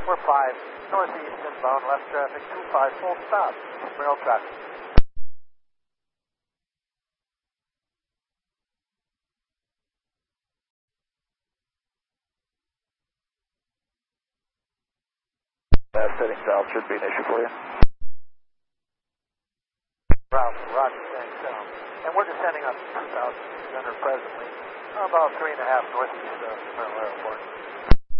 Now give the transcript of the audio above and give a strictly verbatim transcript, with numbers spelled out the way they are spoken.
We're five, northeast inbound, left traffic, two five, full stop, rail traffic. That setting south should be an issue for you. Route, Roger, thanks. Um, and we're descending on two thousand six hundred presently, about three and a half northeast of Maryland Airport.